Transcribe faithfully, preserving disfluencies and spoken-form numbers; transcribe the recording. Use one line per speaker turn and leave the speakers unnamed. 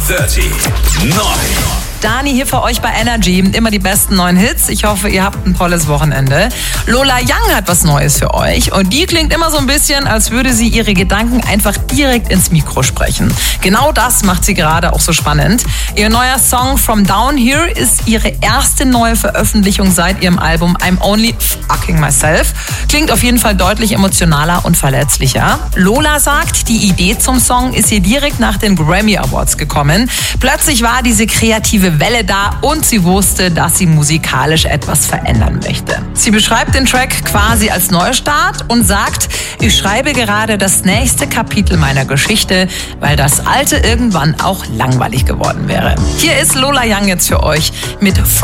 dreißig neun.
Dani hier für euch bei Energy. Immer die besten neuen Hits. Ich hoffe, ihr habt ein tolles Wochenende. Lola Young hat was Neues für euch. Und die klingt immer so ein bisschen, als würde sie ihre Gedanken einfach direkt ins Mikro sprechen. Genau das macht sie gerade auch so spannend. Ihr neuer Song From Down Here ist ihre erste neue Veröffentlichung seit ihrem Album I'm Only Fucking Myself. Klingt auf jeden Fall deutlich emotionaler und verletzlicher. Lola sagt, die Idee zum Song ist ihr direkt nach den Grammy Awards gekommen. Plötzlich war diese kreative Welle da und sie wusste, dass sie musikalisch etwas verändern möchte. Sie beschreibt den Track quasi als Neustart und sagt, ich schreibe gerade das nächste Kapitel meiner Geschichte, weil das alte irgendwann auch langweilig geworden wäre. Hier ist Lola Young jetzt für euch mit